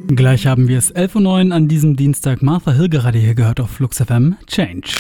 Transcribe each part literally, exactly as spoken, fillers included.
Gleich haben wir es elf Uhr neun an diesem Dienstag. Martha Hill gerade hier gehört auf Flux F M. Change.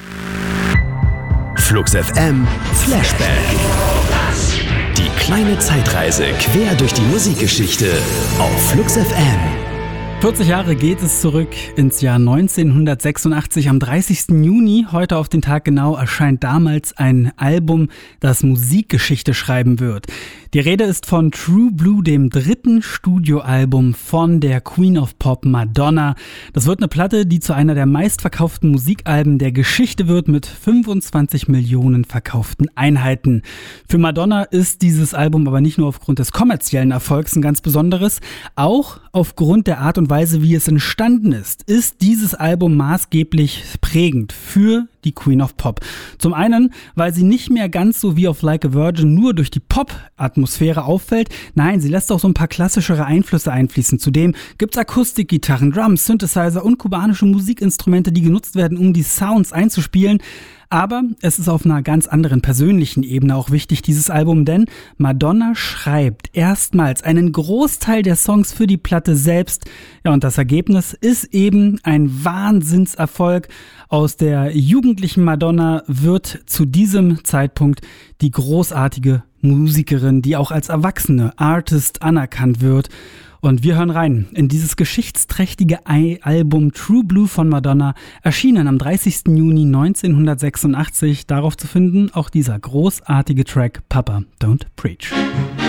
Flux F M Flashback. Die kleine Zeitreise quer durch die Musikgeschichte auf Flux F M. vierzig Jahre geht es zurück ins Jahr neunzehnhundertsechsundachtzig. Am dreißigsten Juni, heute auf den Tag genau, erscheint damals ein Album, das Musikgeschichte schreiben wird. Die Rede ist von True Blue, dem dritten Studioalbum von der Queen of Pop Madonna. Das wird eine Platte, die zu einer der meistverkauften Musikalben der Geschichte wird, mit fünfundzwanzig Millionen verkauften Einheiten. Für Madonna ist dieses Album aber nicht nur aufgrund des kommerziellen Erfolgs ein ganz besonderes, auch aufgrund der Art und Weise, wie es entstanden ist, ist dieses Album maßgeblich prägend für die Queen of Pop. Zum einen, weil sie nicht mehr ganz so wie auf Like a Virgin nur durch die Pop-Atmosphäre auffällt. Nein, sie lässt auch so ein paar klassischere Einflüsse einfließen. Zudem gibt's Akustikgitarren, Drums, Synthesizer und kubanische Musikinstrumente, die genutzt werden, um die Sounds einzuspielen. Aber es ist auf einer ganz anderen persönlichen Ebene auch wichtig, dieses Album, denn Madonna schreibt erstmals einen Großteil der Songs für die Platte selbst. Ja, und das Ergebnis ist eben ein Wahnsinnserfolg. Aus der jugendlichen Madonna wird zu diesem Zeitpunkt die großartige Musikerin, die auch als erwachsene Artist anerkannt wird. Und wir hören rein in dieses geschichtsträchtige Album True Blue von Madonna, erschienen am dreißigsten Juni neunzehnhundertsechsundachtzig. Darauf zu finden auch dieser großartige Track Papa Don't Preach.